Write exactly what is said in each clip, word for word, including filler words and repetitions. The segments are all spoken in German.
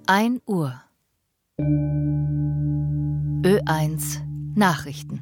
ein Uhr. Ö eins Nachrichten.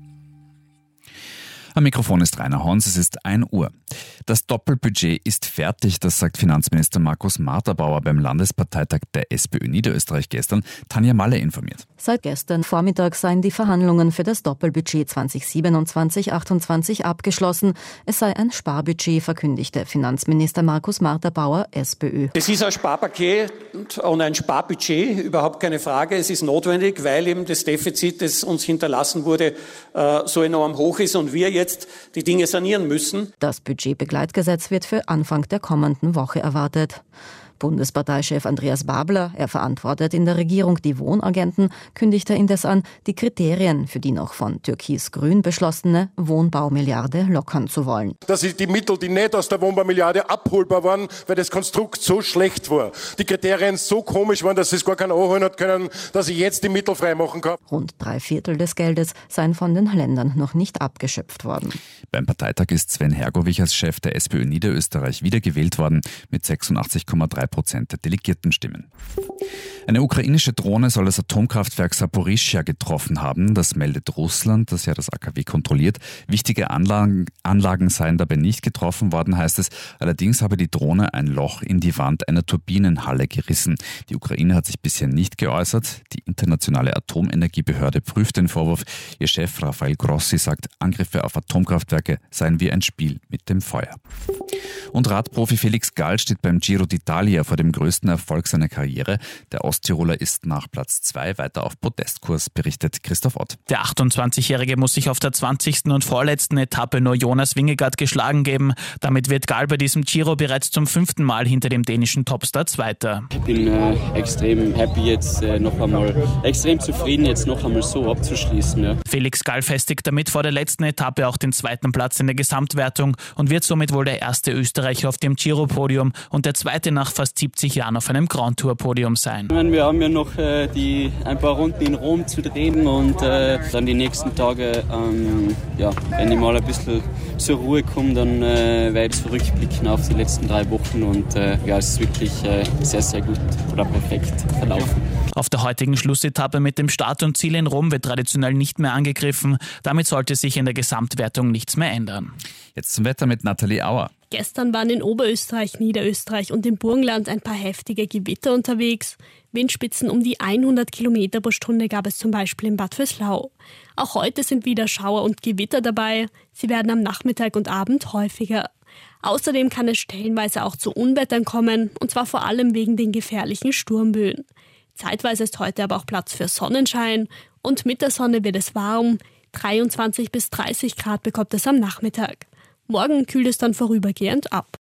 Am Mikrofon ist Rainer Hons, es ist ein Uhr. Das Doppelbudget ist fertig, das sagt Finanzminister Markus Marterbauer beim Landesparteitag der SPÖ Niederösterreich gestern. Tanja Malle informiert. Seit gestern Vormittag seien die Verhandlungen für das Doppelbudget zwanzig siebenundzwanzig achtundzwanzig abgeschlossen. Es sei ein Sparbudget, verkündigte Finanzminister Markus Marterbauer, SPÖ. Es ist ein Sparpaket und ein Sparbudget, überhaupt keine Frage. Es ist notwendig, weil eben das Defizit, das uns hinterlassen wurde, so enorm hoch ist und wir jetzt die Dinge sanieren müssen. Das Budgetbegleitgesetz wird für Anfang der kommenden Woche erwartet. Bundesparteichef Andreas Babler, er verantwortet in der Regierung die Wohnagenten, kündigte indes an, die Kriterien für die noch von Türkis-Grün beschlossene Wohnbaumilliarde lockern zu wollen. Das sind die Mittel, die nicht aus der Wohnbaumilliarde abholbar waren, weil das Konstrukt so schlecht war. Die Kriterien so komisch waren, dass es gar keinen anholen hat können, dass ich jetzt die Mittel freimachen kann. Rund drei Viertel des Geldes seien von den Ländern noch nicht abgeschöpft worden. Beim Parteitag ist Sven Hergovich als Chef der SPÖ Niederösterreich wiedergewählt worden mit sechsundachtzig Komma drei Prozent der Delegiertenstimmen. Eine ukrainische Drohne soll das Atomkraftwerk Saporischschja getroffen haben. Das meldet Russland, das ja das A K W kontrolliert. Wichtige Anlagen, Anlagen seien dabei nicht getroffen worden, heißt es. Allerdings habe die Drohne ein Loch in die Wand einer Turbinenhalle gerissen. Die Ukraine hat sich bisher nicht geäußert. Die internationale Atomenergiebehörde prüft den Vorwurf. Ihr Chef Rafael Grossi sagt, Angriffe auf Atomkraftwerke seien wie ein Spiel mit dem Feuer. Und Radprofi Felix Gall steht beim Giro d'Italia vor dem größten Erfolg seiner Karriere. Der Osttiroler ist nach Platz zwei weiter auf Podestkurs, berichtet Christoph Ott. Der achtundzwanzigjährige muss sich auf der zwanzigsten und vorletzten Etappe nur Jonas Vingegaard geschlagen geben. Damit wird Gall bei diesem Giro bereits zum fünften Mal hinter dem dänischen Topstar Zweiter. Ich bin äh, extrem happy jetzt äh, noch einmal, extrem zufrieden jetzt noch einmal so abzuschließen. Ja. Felix Gall festigt damit vor der letzten Etappe auch den zweiten Platz in der Gesamtwertung und wird somit wohl der erste Österreicher auf dem Giro-Podium und der zweite nach fast siebzig Jahren auf einem Grand Tour-Podium sein. Wir haben ja noch äh, die, ein paar Runden in Rom zu drehen und äh, dann die nächsten Tage, ähm, ja, wenn ich mal ein bisschen zur Ruhe komme, dann äh, werde ich zurückblicken auf die letzten drei Wochen und äh, ja, es ist wirklich äh, sehr, sehr gut oder perfekt verlaufen. Auf der heutigen Schlussetappe mit dem Start und Ziel in Rom wird traditionell nicht mehr angegriffen. Damit sollte sich in der Gesamtwertung nichts mehr ändern. Jetzt zum Wetter mit Nathalie Auer. Gestern waren in Oberösterreich, Niederösterreich und im Burgenland ein paar heftige Gewitter unterwegs. Windspitzen um die hundert Kilometer pro Stunde gab es zum Beispiel in Bad Vöslau. Auch heute sind wieder Schauer und Gewitter dabei. Sie werden am Nachmittag und Abend häufiger. Außerdem kann es stellenweise auch zu Unwettern kommen, und zwar vor allem wegen den gefährlichen Sturmböen. Zeitweise ist heute aber auch Platz für Sonnenschein und mit der Sonne wird es warm. dreiundzwanzig bis dreißig Grad bekommt es am Nachmittag. Morgen kühlt es dann vorübergehend ab.